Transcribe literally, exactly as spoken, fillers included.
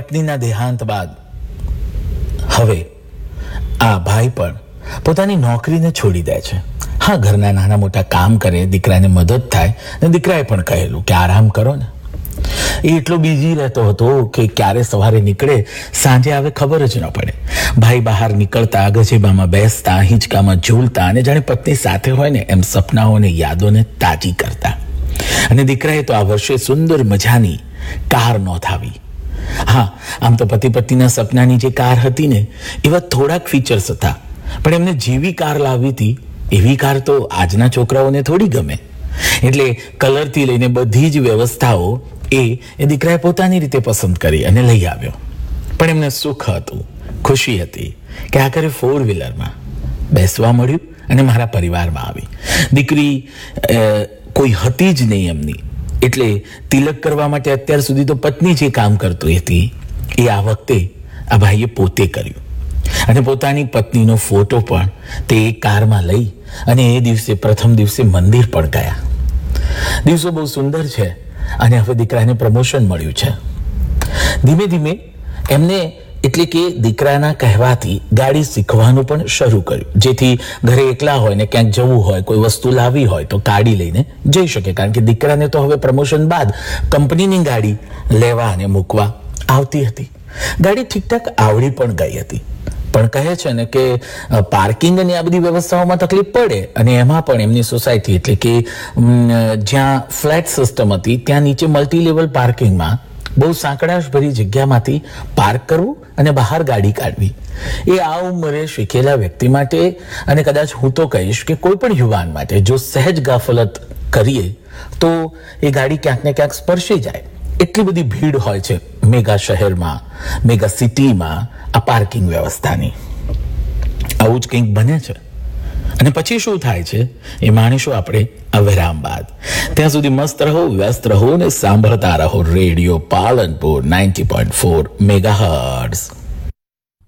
પત્નીના દેહાંત બાદ હવે આ ભાઈ પણ પોતાની નોકરીને છોડી દે છે. હા, ઘરના નાના મોટા કામ કરે, દીકરાને મદદ થાય, ને દીકરાએ પણ કહેલું કે આરામ કરો ને. એ એટલો બીજી રહેતો હતો કે ક્યારે સવારે નીકળે, સાંજે આવે ખબર જ ન પડે. ભાઈ બહાર નીકળતા, ગજેબામાં બેસતા, હિંચકામાં ઝૂલતા અને જાણે પત્ની સાથે હોય ને એમ સપનાઓને યાદોને તાજી કરતા. અને દીકરાએ તો આ વર્ષે સુંદર મજાની કાર નોંધાવી. હા, આમ તો પતિ પત્નીના સપનાની જે કાર હતી ને એવા થોડાક ફીચર્સ હતા, પણ એમને જેવી કાર લાવી હતી એવી કાર તો આજના છોકરાઓને થોડી ગમે. એટલે કલરથી લઈને બધી જ વ્યવસ્થાઓ એ એ દીકરાએ પોતાની રીતે પસંદ કરી અને લઈ આવ્યો. પણ એમને સુખ હતું, ખુશી હતી કે આખરે ફોર વ્હીલરમાં બેસવા મળ્યું અને મારા પરિવારમાં આવી. દીકરી કોઈ હતી જ નહીં એમની, એટલે તિલક કરવા માટે અત્યાર સુધી તો પત્ની જે કામ કરતી હતી એ આ વખતે આ ભાઈએ પોતે કર્યું. અને પોતાની પત્નીનો ફોટો પણ તે એક કારમાં લઈ અને એ દિવસે પ્રથમ દિવસે મંદિર પણ ગયા. દિવસો બહુ સુંદર છે અને હવે દીકરાને પ્રમોશન મળ્યું છે. ધીમે ધીમે એમને એટલે કે દીકરાના કહેવાથી ગાડી શીખવાનું પણ શરૂ કર્યું, જેથી ઘરે એકલા હોય ને ક્યાંક જવું હોય, કોઈ વસ્તુ લાવવી હોય તો ગાડી લઈને જઈ શકે. કારણ કે દીકરાને તો હવે પ્રમોશન બાદ કંપનીની ગાડી લેવા અને મૂકવા આવતી હતી. ગાડી ઠીકઠાક આવડી પણ ગઈ હતી, પણ કહે છે ને કે પાર્કિંગ અને આ બધી વ્યવસ્થાઓમાં તકલીફ પડે. અને એમાં પણ એમની સોસાયટી એટલે કે જ્યાં ફ્લેટ સિસ્ટમ હતી ત્યાં નીચે મલ્ટી લેવલ પાર્કિંગમાં બહુ સાંકડાશ ભરી જગ્યામાંથી પાર્ક કરવું અને બહાર ગાડી કાઢવી એ આ ઉંમરે શીખેલા વ્યક્તિ માટે, અને કદાચ હું તો કહીશ કે કોઈ પણ યુવાન માટે જો સહેજ ગાફલત કરીએ તો એ ગાડી ક્યાંક ને ક્યાંક સ્પર્શી જાય. એટલી બધી ભીડ હોય છે મેગા શહેરમાં, મેગા સિટીમાં આ પાર્કિંગ વ્યવસ્થાની. આવું જ કંઈક બને છે. અને પછી શું થાય છે એ માણીશું આપણે આ વિરામ બાદ. ત્યાં સુધી મસ્ત રહો, વ્યસ્ત રહો અને સાંભળતા રહો radio Palanpur ninety point four megahertz.